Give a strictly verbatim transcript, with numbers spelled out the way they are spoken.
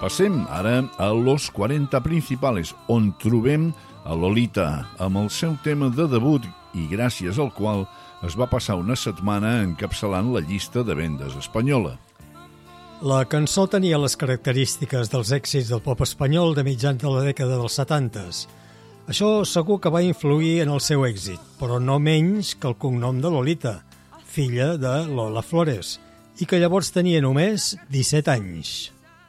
Passem ara a Los quaranta Principales, on trobem a Lolita, amb el seu tema de debut i gràcies al qual es va passar una setmana encapçalant la llista de vendes espanyola. La cançó tenia les característiques dels èxits del pop espanyol de mitjans de la dècada dels setantes. Això segur que va influir en el seu èxit, però no menys que el cognom de Lolita, filla de Lola Flores, i que llavors tenia només disset anys.